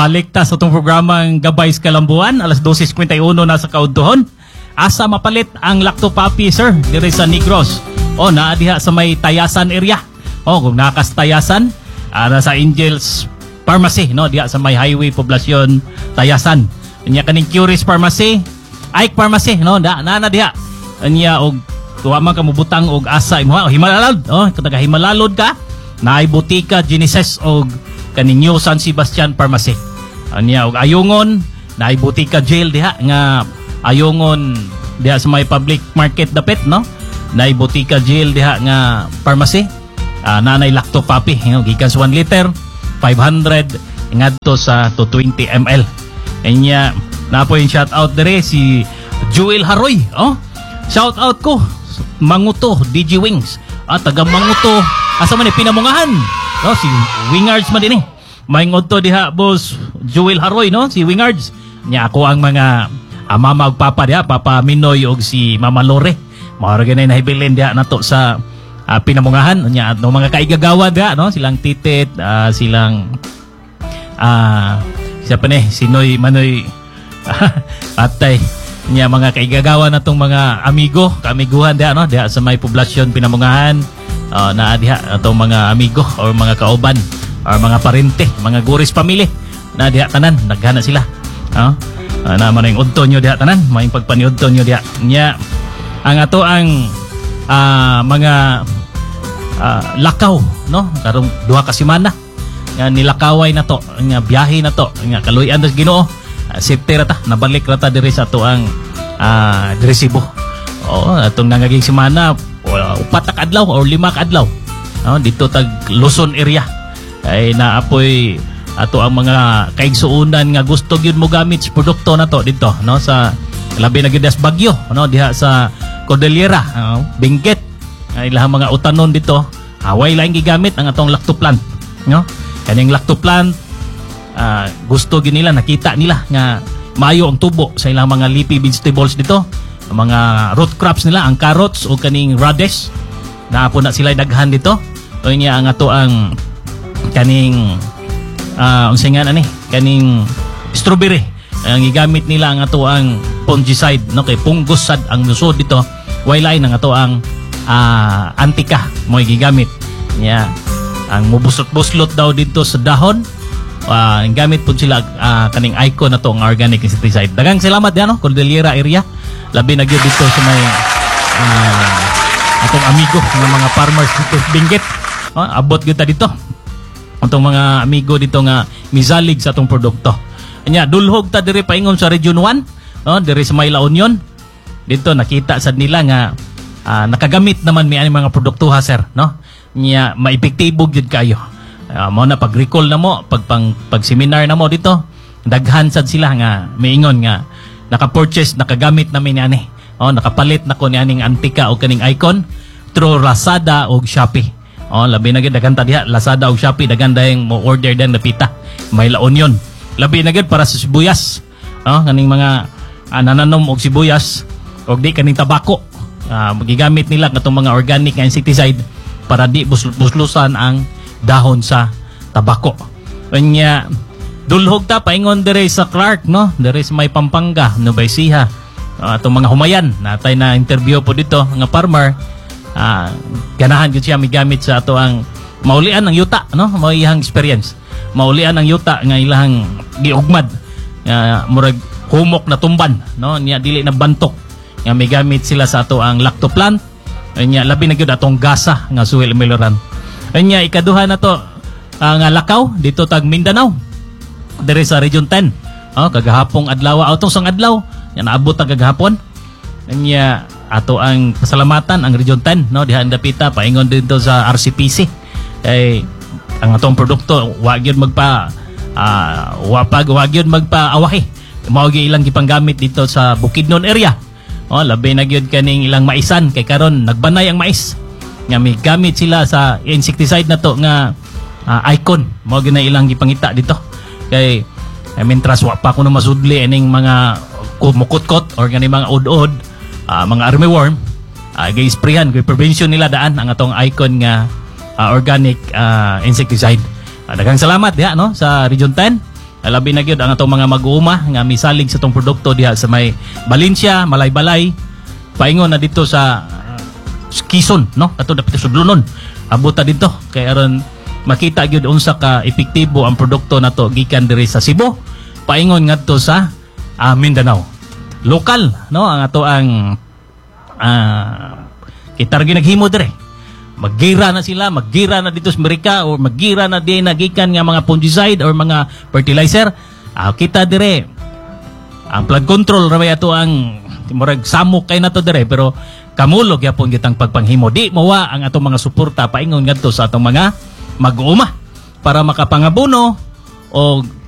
balik ta sa itong programang Gabay sa Kalambuan, alas 12:51 na sa kaudtohon. Asa mapalit ang Lactopapi, sir, dire sa Negros. O, naa diha sa may Tayasan area. O, kung nakas Tayasan, nasa Angels Pharmacy, no, diha sa may highway poblasyon Tayasan. Anya kaning Curis Pharmacy, Ike Pharmacy, no, na diha. Anya og tuwa man ka mubutang og asa imo, Himalalod, kataga Himalalod ka, naay butika Genesis og kaning New San Sebastian Pharmacy. Anya og Ayungon, naay butika jail diha nga Ayungon diha sa may public market dapit, no? Naay butika jail diha nga pharmacy. Nanay Lactopapi, gikan sa 1 liter, 500 ngadto sa 220 ml. Anya napo yung shout out dire si Joel Haroy, shout out ko Manguto DJ Wings, taga Manguto, asa man ni pinamungahan, no, si Wingards man din maingod to diha boss Joel Haroy, no, si Wingards nya ako ang mga mama ug papa diha, Papa Minoy og si Mama Lore, mao ra ganay nahibilin diha nato sa pinamungahan nya no, mga kaigagawa diha, no, silang titit, silang siapa ni Sinoy Manoy atay nya mga kaigagawa natong mga amigo, kaamiguhan diha, no, diha sa may poblasyon pinamungahan. Na diha atong mga amigo or mga kauban or mga parente, mga guris pamilya na diha tanan naghana sila. Na man yung udto nyo diha tanan, may pagpaniudto nyo diha. Nya ang ato ang mga lakaw, no, karong duha ka semana nga nilakaway na to, nga biyahe na to, nga kaluyan sa Ginoo, safety rata, nabalik rata diri sa ato ang diri Cebu. Atong nangaging semana 4 ka adlaw or 5 ka adlaw, dito tag Luzon area ay naapoy ato ang mga kaigsuunan nga gusto gyud mo gamit sa produkto na to dito, no, sa labi na gyud sa Bagyo, no, diha sa Cordillera, Benguet, ilang mga utanon dito, way lang gigamit ang atong lactoplant, no, kaning lactoplant gusto gyud nila, nakita nila nga maayo ang tubo sa ilang mga leafy vegetables dito, mga root crops nila, ang carrots o kaning radish, naapo na sila daghan dito. O niya ang ato ang kaning unsa nga ni kaning strawberry, ang gigamit nila ang ato ang fungicide, no, kay fungus ang lusod dito, wala ang ato ang antika mo gigamit niya. Ang mubusot-buslot daw dito sa dahon, gamit po sila kaning icon na to, ang organic insecticide. Daghang salamat yan, no, Cordillera area, labi na gyud dito sa may atong amigo ng mga farmers dito sa Benguet. Abot gyud ta dito atong mga amigo dito nga misalig sa atong produkto. Anya dulhog ta diri paingon sa Region 1, no, diri sa may La Union. Dito nakita sad nila nga nakagamit naman mi ani mga produkto ha, sir, no. Nya maepektibo gyud kayo. Mo na pag-recall na mo, pag seminar na mo dito, daghan sad sila nga miingon nga naka-purchase, nakagamit namin ni ani. Nakapalit na ko ni aning antika o kaning icon through Lazada o Shopee. Labi na gid daghan ta diha, Lazada o Shopee, daghan dayang mo order den napita. May La Union. Labi na gid para sa sibuyas. Kaning mga nananom og sibuyas og di kaning tabako. Magigamit nila katong mga organic nga insecticide para di buslusan ang dahon sa tabako. Kanya dulhog ta paingon dire sa Clark, no, dire sa may Pampanga, Nueva Ecija, atong mga humayan natay na interview po dito nga farmer, ganahan gyud siya migamit sa ato ang maulian ng yuta, no, mao iyang experience, maulian ng yuta nga ilang giugmad nga murag humok na tumban, no, niya dili na bantok nga migamit sila sa ato ang lactoplant. Nya labi na gyud atong gasa nga soil melhoran. Nya ikaduha na to nga lakaw dito tag Mindanao, dire sa Region 10. Kagahapong adlaw, atong sang adlaw yan naabot ang kagahapon. Nya ato ang pasalamatan ang Region 10, no, diha andapita paingon dito sa RCPC. Ang atong produkto wa gyud magpa wa gyud magpaawahi. Mao gyud ilang gipanggamit dito sa Bukidnon area. Labi na gyud kaning ilang maisan kay karon nagbanay ang mais. Nga may gamit sila sa insecticide na to nga icon. Mao gyud na ilang gipangita dito. Kay mentras wa pa kuno masudli aning mga kumukutkot or gani mga od-od, mga armyworm, gi-sprayan, gi-prevention nila daan ang atong icon nga organic insecticide. Daghang salamat diha, no, sa Region 10. Labi na gyud ang atong mga mag-uuma nga misalig sa tong produkto diha sa may Valencia, Malay-Balay, paingon na dito sa Quezon, no? Kato dapit sa Sudlunon. Abot ta dito kay aron makita gyud unsa ka epektibo ang produkto nato gikan diri sa Cebu, paingon ngadto sa Mindanao. Lokal, no? Ang ato ang kita rin naghimo dire. Maggira na sila, maggira na dito sa Amerika o maggira na di nagikan nga mga fungicide or mga fertilizer. Kita dire ang flood control ra ato ang murag samok kay nato dire pero kamulog yapon gitang pagpanghimo. Di mowa ang atong mga suporta paingon ngadto sa atong mga mag-uuma para makapangabono o